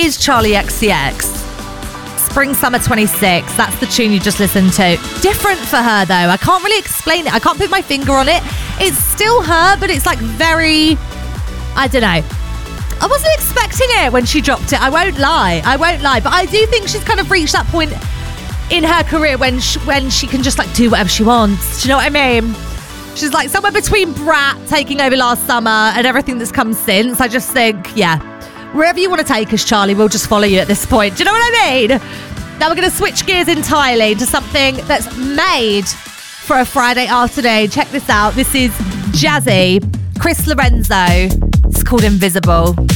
is Charlie XCX. Spring Summer 26. That's the tune you just listened to. Different for her, though. I can't really explain it. I can't put my finger on it. It's still her, but it's like very... I don't know. I wasn't expecting it when she dropped it. I won't lie. But I do think she's kind of reached that point in her career when she can just like do whatever she wants. Do you know what I mean? She's like somewhere between Brat taking over last summer and everything that's come since. I just think, yeah, wherever you want to take us, Charlie, we'll just follow you at this point. Do you know what I mean? Now we're going to switch gears entirely to something that's made for a Friday afternoon. Check this out. This is Jazzy, Chris Lorenzo. It's called Invisible.